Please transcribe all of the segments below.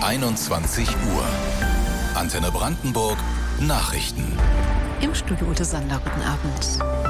21 Uhr. Antenne Brandenburg Nachrichten. Im Studio Ute Sander, guten Abend.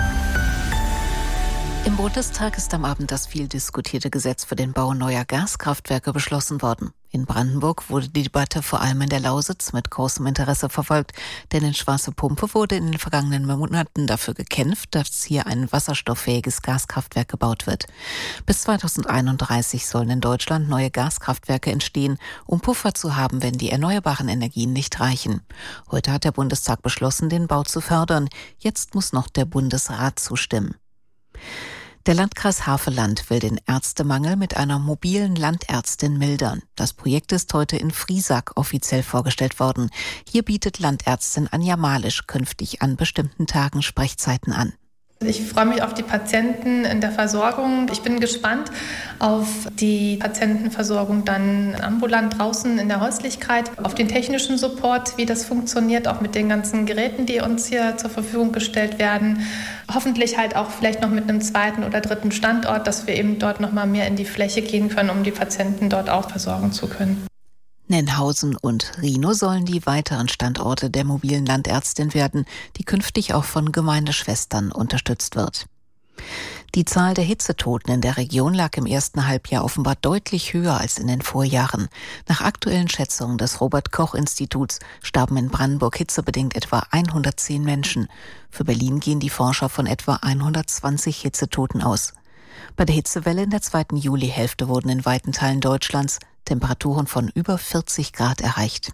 Im Bundestag ist am Abend das viel diskutierte Gesetz für den Bau neuer Gaskraftwerke beschlossen worden. In Brandenburg wurde die Debatte vor allem in der Lausitz mit großem Interesse verfolgt, denn in Schwarze Pumpe wurde in den vergangenen Monaten dafür gekämpft, dass hier ein wasserstofffähiges Gaskraftwerk gebaut wird. Bis 2031 sollen in Deutschland neue Gaskraftwerke entstehen, um Puffer zu haben, wenn die erneuerbaren Energien nicht reichen. Heute hat der Bundestag beschlossen, den Bau zu fördern. Jetzt muss noch der Bundesrat zustimmen. Der Landkreis Havelland will den Ärztemangel mit einer mobilen Landärztin mildern. Das Projekt ist heute in Friesack offiziell vorgestellt worden. Hier bietet Landärztin Anja Malisch künftig an bestimmten Tagen Sprechzeiten an. Ich freue mich auf die Patienten in der Versorgung. Ich bin gespannt auf die Patientenversorgung dann ambulant draußen in der Häuslichkeit, auf den technischen Support, wie das funktioniert, auch mit den ganzen Geräten, die uns hier zur Verfügung gestellt werden. Hoffentlich halt auch vielleicht noch mit einem zweiten oder dritten Standort, dass wir eben dort noch mal mehr in die Fläche gehen können, um die Patienten dort auch versorgen zu können. Nennhausen und Rhinow sollen die weiteren Standorte der mobilen Landärztin werden, die künftig auch von Gemeindeschwestern unterstützt wird. Die Zahl der Hitzetoten in der Region lag im ersten Halbjahr offenbar deutlich höher als in den Vorjahren. Nach aktuellen Schätzungen des Robert-Koch-Instituts starben in Brandenburg hitzebedingt etwa 110 Menschen. Für Berlin gehen die Forscher von etwa 120 Hitzetoten aus. Bei der Hitzewelle in der zweiten Julihälfte wurden in weiten Teilen Deutschlands Temperaturen von über 40 Grad erreicht.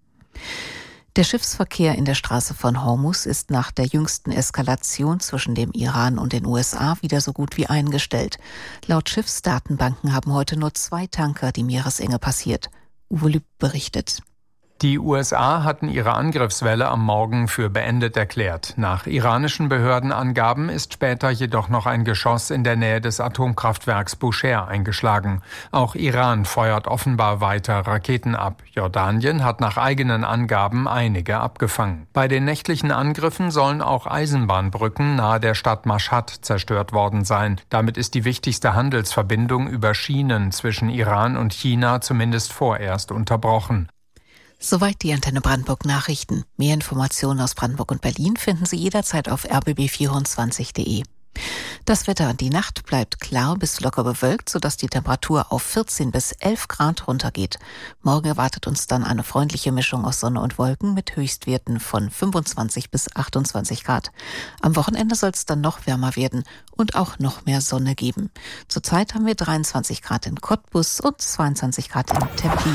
Der Schiffsverkehr in der Straße von Hormuz ist nach der jüngsten Eskalation zwischen dem Iran und den USA wieder so gut wie eingestellt. Laut Schiffsdatenbanken haben heute nur 2 Tanker die Meeresenge passiert. Uwe Lüb berichtet. Die USA hatten ihre Angriffswelle am Morgen für beendet erklärt. Nach iranischen Behördenangaben ist später jedoch noch ein Geschoss in der Nähe des Atomkraftwerks Bushehr eingeschlagen. Auch Iran feuert offenbar weiter Raketen ab. Jordanien hat nach eigenen Angaben einige abgefangen. Bei den nächtlichen Angriffen sollen auch Eisenbahnbrücken nahe der Stadt Mashhad zerstört worden sein. Damit ist die wichtigste Handelsverbindung über Schienen zwischen Iran und China zumindest vorerst unterbrochen. Soweit die Antenne Brandenburg Nachrichten. Mehr Informationen aus Brandenburg und Berlin finden Sie jederzeit auf rbb24.de. Das Wetter: Die Nacht bleibt klar bis locker bewölkt, sodass die Temperatur auf 14 bis 11 Grad runtergeht. Morgen erwartet uns dann eine freundliche Mischung aus Sonne und Wolken mit Höchstwerten von 25 bis 28 Grad. Am Wochenende soll es dann noch wärmer werden und auch noch mehr Sonne geben. Zurzeit haben wir 23 Grad in Cottbus und 22 Grad in Templin.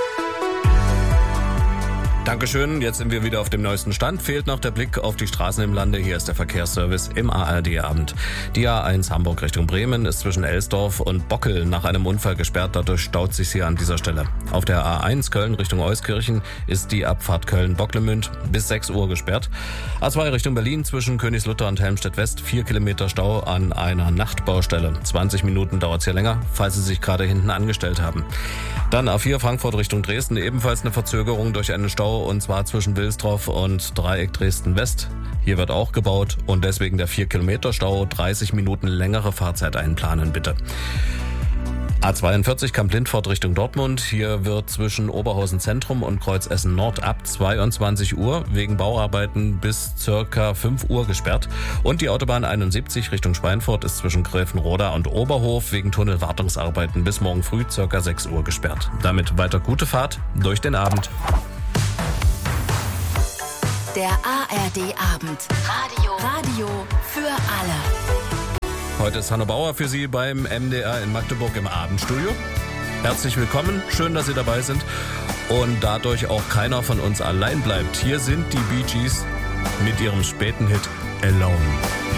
Dankeschön, jetzt sind wir wieder auf dem neuesten Stand. Fehlt noch der Blick auf die Straßen im Lande. Hier ist der Verkehrsservice im ARD-Abend. Die A1 Hamburg Richtung Bremen ist zwischen Elsdorf und Bockel nach einem Unfall gesperrt. Dadurch staut sich hier an dieser Stelle. Auf der A1 Köln Richtung Euskirchen ist die Abfahrt Köln-Bocklemünd bis 6 Uhr gesperrt. A2 Richtung Berlin zwischen Königslutter und Helmstedt-West 4 Kilometer Stau an einer Nachtbaustelle. 20 Minuten dauert es hier länger, falls Sie sich gerade hinten angestellt haben. Dann A4 Frankfurt Richtung Dresden, ebenfalls eine Verzögerung durch einen Stau, und zwar zwischen Wilsdorf und Dreieck Dresden-West. Hier wird auch gebaut und deswegen der 4 Kilometer Stau, 30 Minuten längere Fahrzeit einplanen bitte. A42 Kamp-Lindfort Richtung Dortmund. Hier wird zwischen Oberhausen Zentrum und Kreuz Essen Nord ab 22 Uhr wegen Bauarbeiten bis circa 5 Uhr gesperrt. Und die Autobahn 71 Richtung Schweinfurt ist zwischen Gräfenroda und Oberhof wegen Tunnelwartungsarbeiten bis morgen früh circa 6 Uhr gesperrt. Damit weiter gute Fahrt durch den Abend. Der ARD-Abend. Radio für alle. Heute ist Hanno Bauer für Sie beim MDR in Magdeburg im Abendstudio. Herzlich willkommen, schön, dass Sie dabei sind. Und dadurch auch keiner von uns allein bleibt. Hier sind die Bee Gees mit ihrem späten Hit Alone.